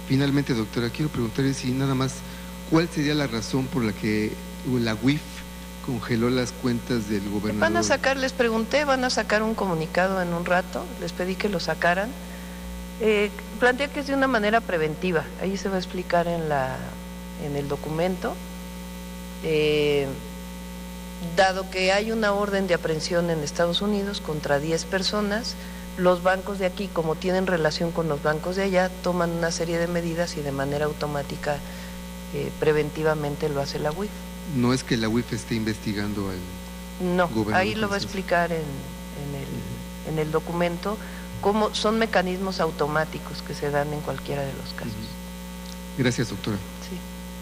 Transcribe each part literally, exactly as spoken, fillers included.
Finalmente, doctora, quiero preguntarle si nada más, ¿cuál sería la razón por la que la U I F congeló las cuentas del gobernador? Van a sacar, les pregunté, van a sacar un comunicado en un rato, les pedí que lo sacaran. Eh, plantea que es de una manera preventiva, ahí se va a explicar en, la, en el documento. Eh, dado que hay una orden de aprehensión en Estados Unidos contra diez personas, los bancos de aquí, como tienen relación con los bancos de allá, toman una serie de medidas y de manera automática, eh, preventivamente lo hace la U I F. No es que la U I F esté investigando al No, gobernador. ahí lo va a explicar en, en, el, en el documento, cómo son mecanismos automáticos que se dan en cualquiera de los casos. Gracias, doctora. Sí.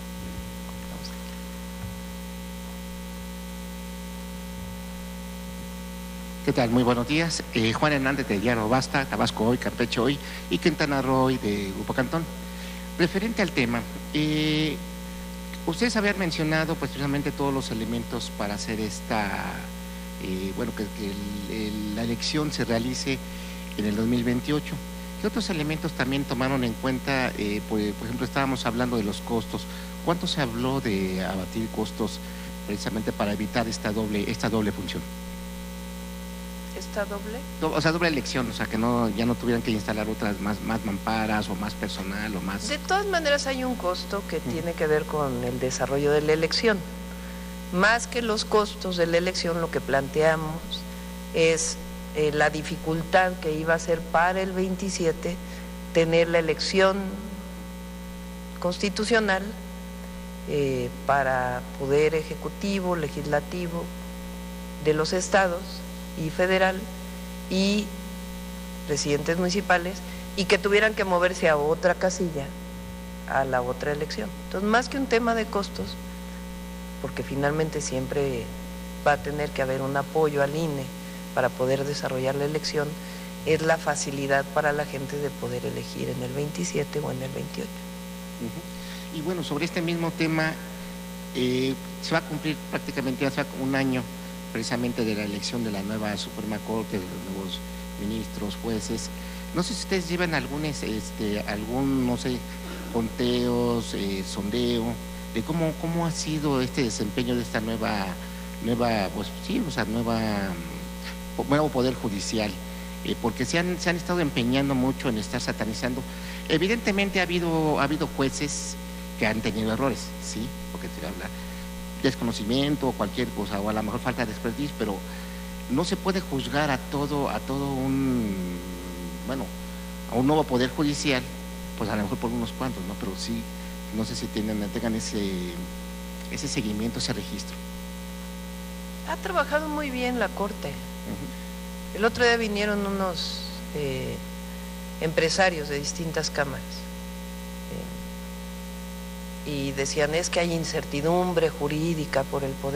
¿Qué tal? Muy buenos días. Eh, Juan Hernández de Diario Basta, Tabasco Hoy, Campeche Hoy y Quintana Roo Hoy de Grupo Cantón. Referente al tema, eh, ustedes habían mencionado pues precisamente todos los elementos para hacer esta, eh, bueno, que, que el, el, la elección se realice en el dos mil veintiocho. ¿Qué otros elementos también tomaron en cuenta? Eh, por, por ejemplo, estábamos hablando de los costos. ¿Cuánto se habló de abatir costos precisamente para evitar esta doble, esta doble función? ¿Está doble? O sea, doble elección, o sea, que no ya no tuvieran que instalar otras más, más mamparas o más personal o más... De todas maneras hay un costo que mm. tiene que ver con el desarrollo de la elección. Más que los costos de la elección, lo que planteamos es eh, la dificultad que iba a ser para el veintisiete tener la elección constitucional eh, para poder ejecutivo, legislativo de los estados y federal y presidentes municipales, y que tuvieran que moverse a otra casilla, a la otra elección. Entonces, más que un tema de costos, porque finalmente siempre va a tener que haber un apoyo al I N E para poder desarrollar la elección, es la facilidad para la gente de poder elegir en el veintisiete o en el veintiocho. Uh-huh. Y bueno, sobre este mismo tema, eh, se va a cumplir prácticamente hace un año precisamente de la elección de la nueva Suprema Corte, de los nuevos ministros, jueces. No sé si ustedes llevan algún, este, algún no sé, conteos, eh, sondeo, de cómo, cómo ha sido este desempeño de esta nueva, nueva pues sí, o sea, nueva, nuevo Poder Judicial, eh, porque se han, se han estado empeñando mucho en estar satanizando. Evidentemente ha habido, ha habido jueces que han tenido errores, sí, porque te habla desconocimiento o cualquier cosa, o a lo mejor falta de expertise, pero no se puede juzgar a todo, a todo un, bueno, a un nuevo Poder Judicial, pues a lo mejor por unos cuantos, ¿no? Pero sí, no sé si tienen, tengan ese, ese seguimiento, ese registro. Ha trabajado muy bien la Corte. Uh-huh. El otro día vinieron unos eh, empresarios de distintas cámaras y decían, es que hay incertidumbre jurídica por el poder